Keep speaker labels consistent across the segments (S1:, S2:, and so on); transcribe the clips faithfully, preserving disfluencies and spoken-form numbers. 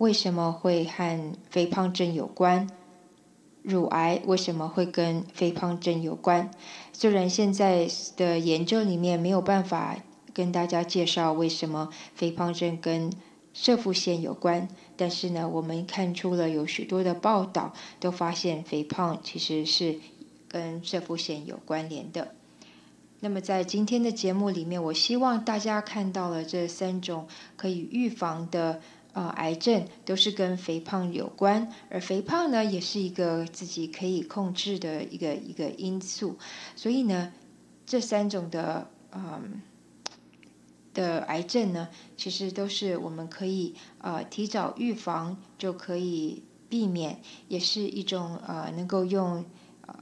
S1: 为什么会和肥胖症有关？乳癌为什么会跟肥胖症有关？虽然现在的研究里面没有办法跟大家介绍为什么肥胖症跟攝護腺有关，但是呢，我们看出了有许多的报道都发现肥胖其实是跟攝護腺有关联的。那么在今天的节目里面，我希望大家看到了这三种可以预防的呃癌症都是跟肥胖有关，而肥胖呢也是一个自己可以控制的一个一个因素。所以呢，这三种的嗯的癌症呢，其实都是我们可以呃提早预防就可以避免，也是一种呃能够用呃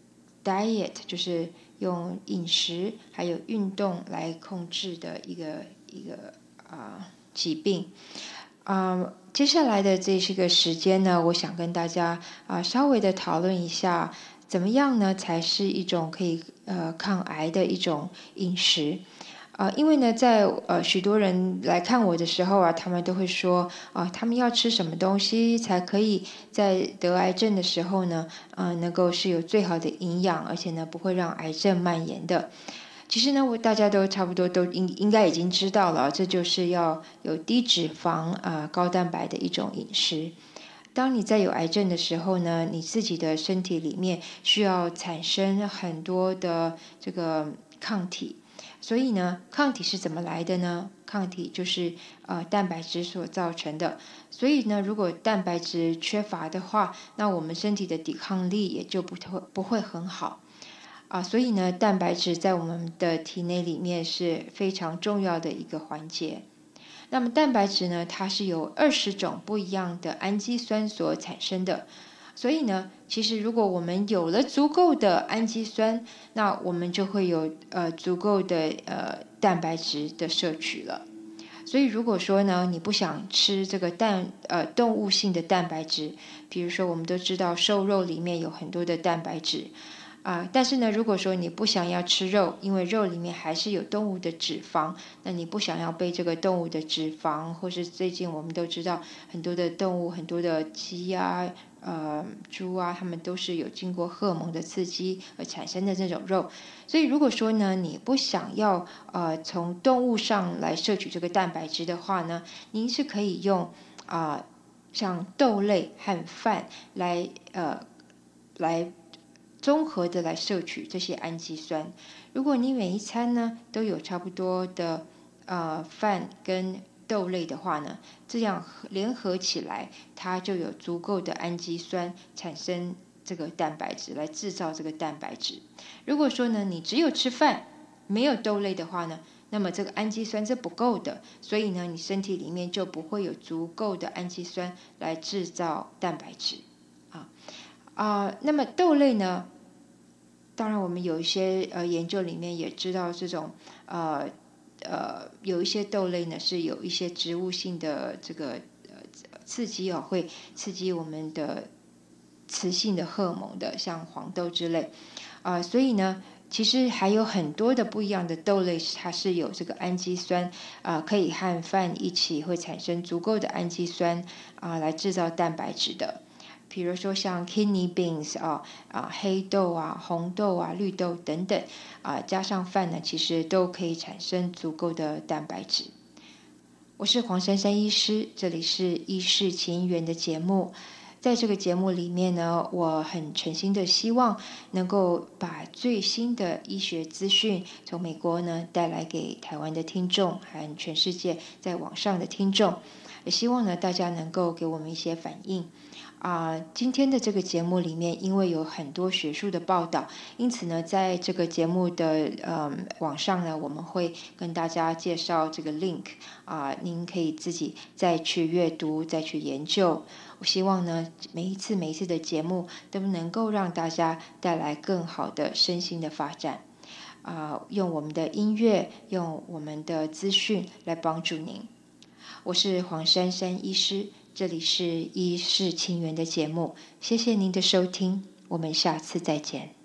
S1: diet 就是用饮食还有运动来控制的一个一个啊、呃、疾病。啊、呃，接下来的这是个时间呢，我想跟大家啊、呃、稍微的讨论一下，怎么样呢才是一种可以呃抗癌的一种饮食。啊、呃，因为呢，在呃许多人来看我的时候啊，他们都会说啊、呃，他们要吃什么东西才可以在得癌症的时候呢，呃，能够是有最好的营养，而且呢不会让癌症蔓延的。其实呢，我大家都差不多都应应该已经知道了，这就是要有低脂肪啊、呃、高蛋白的一种饮食。当你在有癌症的时候呢，你自己的身体里面需要产生很多的这个抗体。所以呢，抗体是怎么来的呢？抗体就是呃蛋白质所造成的。所以呢，如果蛋白质缺乏的话，那我们身体的抵抗力也就不会不会很好啊。所以呢，蛋白质在我们的体内里面是非常重要的一个环节。那么蛋白质呢，它是由二十种不一样的氨基酸所产生的。所以呢，其实如果我们有了足够的氨基酸，那我们就会有呃足够的呃蛋白质的摄取了。所以如果说呢，你不想吃这个蛋呃动物性的蛋白质，比如说我们都知道瘦肉里面有很多的蛋白质啊、呃，但是呢，如果说你不想要吃肉，因为肉里面还是有动物的脂肪，那你不想要被这个动物的脂肪，或是最近我们都知道很多的动物，很多的鸡啊、呃猪啊，它们都是有经过荷尔蒙的刺激而产生的这种肉。所以如果说呢，你不想要呃从动物上来摄取这个蛋白质的话呢，您是可以用啊、呃、像豆类和饭来呃来综合的来摄取这些氨基酸。如果你每一餐呢都有差不多的呃饭跟豆类的话呢，这样联合起来，它就有足够的氨基酸产生这个蛋白质，来制造这个蛋白质。如果说呢，你只有吃饭没有豆类的话呢，那么这个氨基酸是不够的，所以呢，你身体里面就不会有足够的氨基酸来制造蛋白质啊啊、呃。那么豆类呢，当然我们有一些呃研究里面也知道，这种呃呃有一些豆类呢是有一些植物性的这个呃刺激哦，会刺激我们的雌性的荷尔蒙的，像黄豆之类啊、呃，所以呢。其实还有很多的不一样的豆类，它是有这个氨基酸，啊、呃，可以和饭一起会产生足够的氨基酸啊、呃，来制造蛋白质的。比如说像 kidney beans 啊、啊黑豆啊、红豆啊、绿豆等等啊、加上饭呢，其实都可以产生足够的蛋白质。我是黄珊珊医师，这里是医事情缘的节目。在这个节目里面呢，我很诚心的希望能够把最新的医学资讯从美国呢带来给台湾的听众和全世界在网上的听众，也希望呢大家能够给我们一些反应。啊、呃，今天的这个节目里面，因为有很多学术的报道，因此呢，在这个节目的呃网上呢，我们会跟大家介绍这个 link 啊、呃，您可以自己再去阅读，再去研究。我希望呢，每一次每一次的节目都能够让大家带来更好的身心的发展。啊、呃，用我们的音乐，用我们的资讯来帮助您。我是黄珊珊医师，这里是医事情缘的节目，谢谢您的收听，我们下次再见。